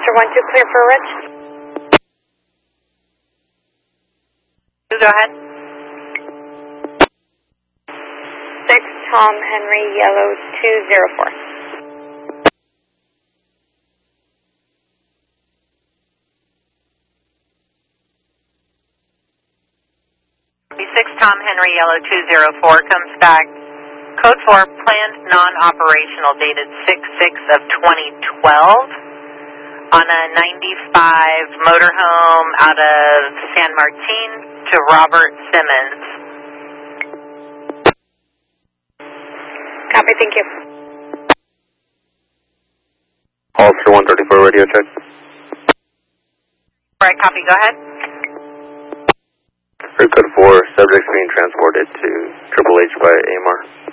Oscar 1-2, clear for Rich. You go ahead. 6 Tom Henry Yellow 204. 6 Tom Henry Yellow 204 comes back. Code 4, planned non-operational dated 6/6 of 2012 on a 95 motorhome out of San Martin to Robert Simmons. Copy, thank you. Oscar 134 radio check. All right, copy, go ahead. Code 4, subjects being transported to Triple H by AMR.